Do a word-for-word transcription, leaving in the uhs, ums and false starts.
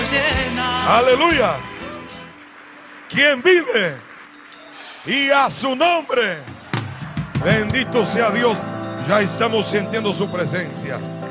llena. Aleluya. ¿Quién vive? Y a su nombre. Bendito sea Dios. Ya estamos sintiendo su presencia.